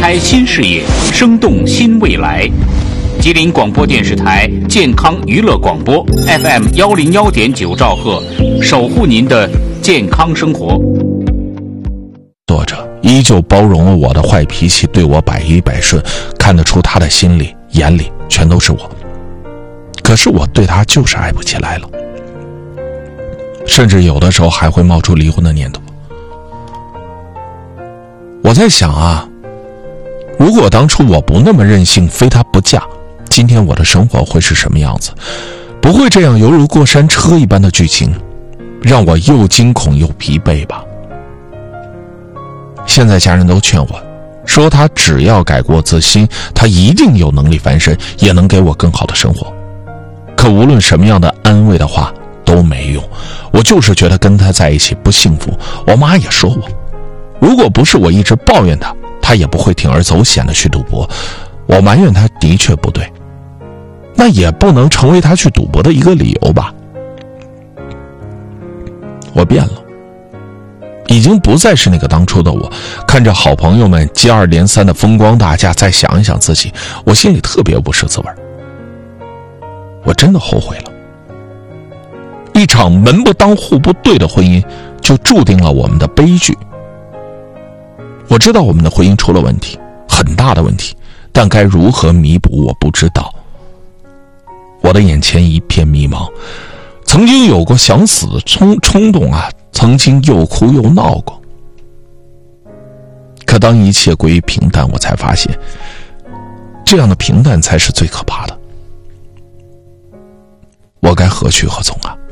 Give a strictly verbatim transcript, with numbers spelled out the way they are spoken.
开新视野，生动新未来。吉林广播电视台健康娱乐广播 F M 幺零幺点九兆赫，守护您的健康生活。 作者依旧包容了我的坏脾气，对我百依百顺，看得出他的心里眼里全都是我。可是我对他就是爱不起来了，甚至有的时候还会冒出离婚的念头。我在想啊，如果当初我不那么任性，非他不嫁，今天我的生活会是什么样子？不会这样犹如过山车一般的剧情，让我又惊恐又疲惫吧。现在家人都劝我，说他只要改过自新，他一定有能力翻身，也能给我更好的生活。可无论什么样的安慰的话都没用，我就是觉得跟他在一起不幸福。我妈也说我，如果不是我一直抱怨他，他也不会铤而走险的去赌博。我埋怨他的确不对，那也不能成为他去赌博的一个理由吧。我变了，已经不再是那个当初的我。看着好朋友们接二连三的风光大嫁，再想一想自己，我心里特别不是滋味。我真的后悔了。一场门不当户不对的婚姻，就注定了我们的悲剧。我知道我们的婚姻出了问题，很大的问题，但该如何弥补我不知道。我的眼前一片迷茫，曾经有过想死的冲冲动啊，曾经又哭又闹过。可当一切归于平淡，我才发现，这样的平淡才是最可怕的。我该何去何从啊？